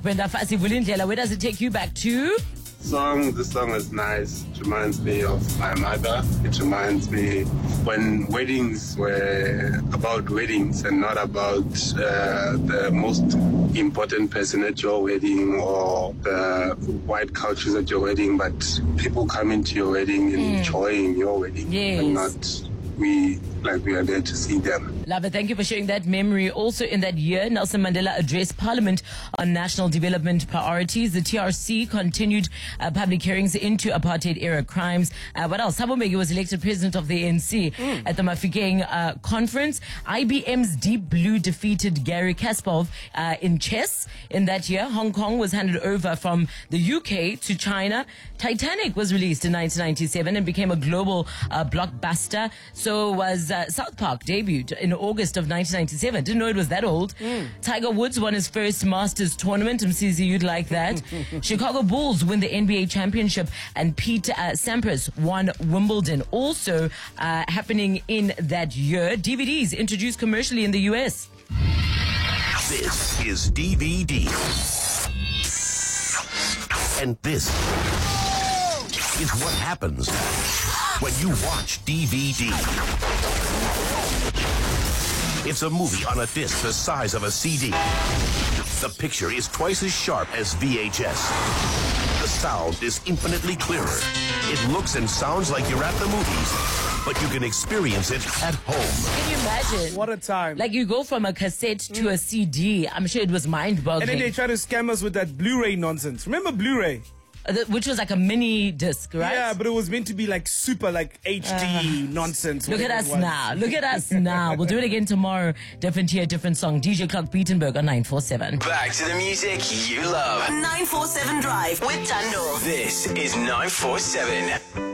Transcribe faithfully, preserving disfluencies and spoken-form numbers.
Brenda Fassie Vulindlela, where does it take you back to? Song, this song is nice. It reminds me of my mother. It reminds me when weddings were about weddings and not about uh, the most important person at your wedding or the white couches at your wedding, but people coming to your wedding and mm. enjoying your wedding. Yes. And not we like we are there to see them. Love it. Thank you for sharing that memory. Also in that year, Nelson Mandela addressed Parliament on national development priorities. The T R C continued uh, public hearings into apartheid-era crimes. Uh, what else? Thabo Mbeki was elected president of the A N C mm. at the Mafikeng uh, conference. I B M's Deep Blue defeated Garry Kasparov uh, in chess in that year. Hong Kong was handed over from the U K to China. Titanic was released in nineteen ninety-seven and became a global uh, blockbuster. So was uh, South Park, debuted in August of nineteen ninety-seven. Didn't know it was that old. Mm. Tiger Woods won his first Masters tournament. M C Z, you'd like that. Chicago Bulls win the N B A championship, and Pete uh, Sampras won Wimbledon. Also uh, happening in that year, D V Ds introduced commercially in the U S. This is D V D. And this is what happens when you watch D V D. It's a movie on a disc the size of a C D. The picture is twice as sharp as V H S. The sound is infinitely clearer. It looks and sounds like you're at the movies, but you can experience it at home. Can you imagine? What a time. Like you go from a cassette to a C D. I'm sure it was mind-boggling. And then they try to scam us with that Blu-ray nonsense. Remember Blu-ray? Uh, which was like a mini disc, right? Yeah, but it was meant to be like super, like H D uh, nonsense. Look at us now. Look at us now. We'll do it again tomorrow. Different year, different song. D J Clark Beatenberg on nine four seven. Back to the music you love. nine four seven Drive with Tando. This is nine four seven.